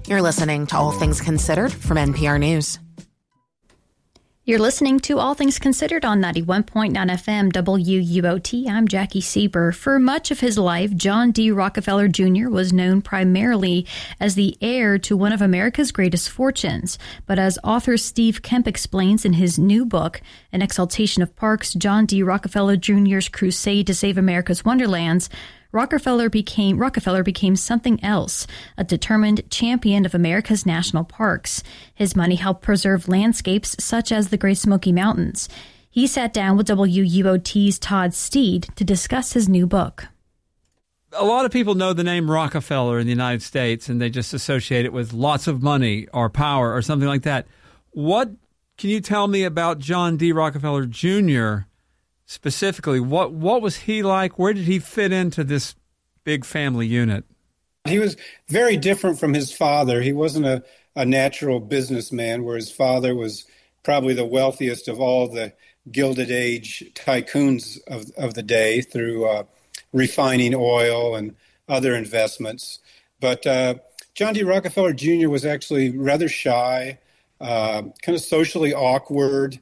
You're listening to All Things Considered from NPR News. You're listening to All Things Considered on 91.9 FM WUOT. I'm Jackie Sieber. For much of his life, John D. Rockefeller Jr. was known primarily as the heir to one of America's greatest fortunes. But as author Steve Kemp explains in his new book, An Exaltation of Parks, John D. Rockefeller Jr.'s Crusade to Save America's Wonderlands, Rockefeller became something else, a determined champion of America's national parks. His money helped preserve landscapes such as the Great Smoky Mountains. He sat down with WUOT's Todd Steed to discuss his new book. A lot of people know the name Rockefeller in the United States, and they just associate it with lots of money or power or something like that. What can you tell me about John D. Rockefeller Jr., specifically? What was he like? Where did he fit into this big family unit? He was very different from his father. He wasn't a natural businessman, where his father was probably the wealthiest of all the Gilded Age tycoons of the day through refining oil and other investments. But John D. Rockefeller Jr. was actually rather shy, kind of socially awkward.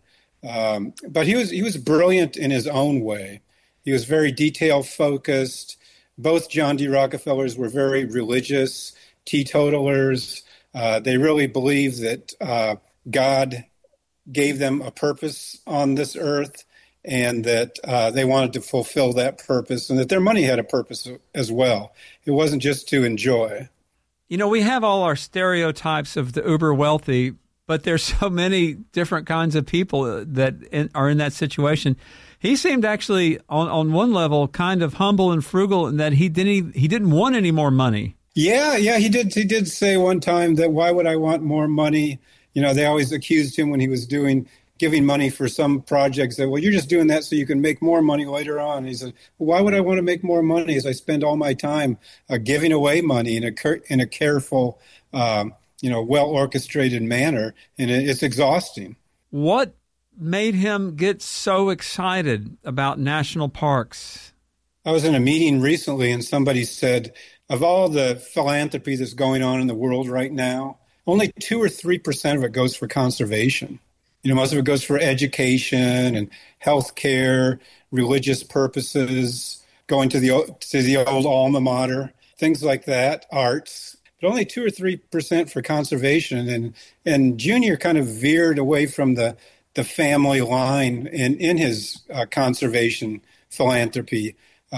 But he was brilliant in his own way. He was very detail focused. Both John D. Rockefellers were very religious, teetotalers. They really believed that God gave them a purpose on this earth, and that they wanted to fulfill that purpose, and that their money had a purpose as well. It wasn't just to enjoy. You know, we have all our stereotypes of the uber wealthy, but there's so many different kinds of people that are in that situation. He seemed actually, on one level, kind of humble and frugal, in that he didn't want any more money. Yeah, he did. He did say one time that, why would I want more money? You know, they always accused him when he was giving money for some projects that, well, you're just doing that so you can make more money later on. He said, well, why would I want to make more money as I spend all my time giving away money in a careful, well-orchestrated manner, and it's exhausting. What made him get so excited about national parks? I was in a meeting recently, and somebody said, of all the philanthropy that's going on in the world right now, only 2 or 3% of it goes for conservation. You know, most of it goes for education and health care, religious purposes, going to the old alma mater, things like that, arts. But only 2 or 3% for conservation. And Junior kind of veered away from the family line in his conservation philanthropy.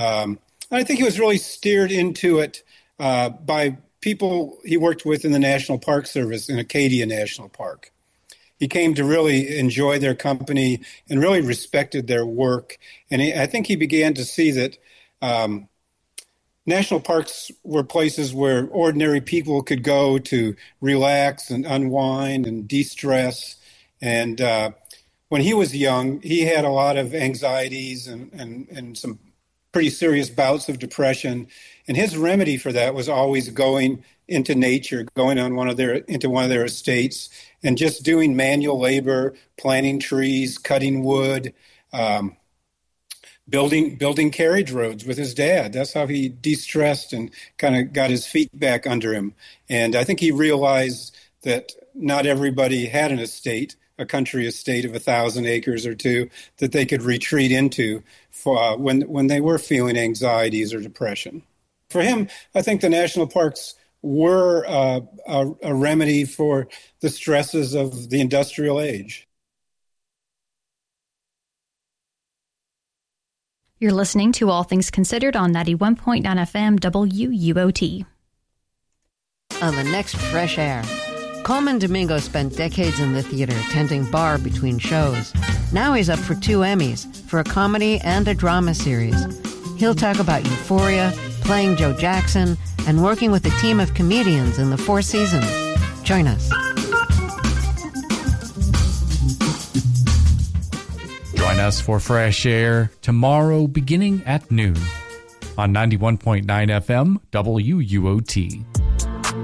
I think he was really steered into it by people he worked with in the National Park Service in Acadia National Park. He came to really enjoy their company and really respected their work. And I think he began to see that national parks were places where ordinary people could go to relax and unwind and de-stress. And when he was young, he had a lot of anxieties and some pretty serious bouts of depression. And his remedy for that was always going into nature, going into one of their estates and just doing manual labor, planting trees, cutting wood, building carriage roads with his dad. That's how he de-stressed and kind of got his feet back under him. And I think he realized that not everybody had an estate, a country estate of 1,000 acres or two, that they could retreat into for when they were feeling anxieties or depression. For him, I think the national parks were a remedy for the stresses of the industrial age. You're listening to All Things Considered on 91.9 FM WUOT. On the next Fresh Air, Coleman Domingo spent decades in the theater tending bar between shows. Now he's up for 2 Emmys for a comedy and a drama series. He'll talk about Euphoria, playing Joe Jackson, and working with a team of comedians in the 4 seasons. Join us. Join us for Fresh Air tomorrow beginning at noon on 91.9 FM WUOT.